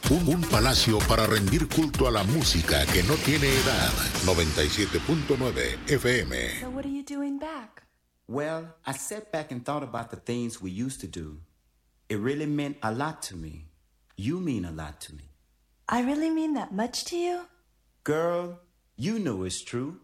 Un palacio para rendir culto a la música que no tiene edad. 97.9 FM. So what are you doing back? Well, I sat back and thought about the things we used to do. It really meant a lot to me. You mean a lot to me. I really mean that much to you? Girl, you know it's true.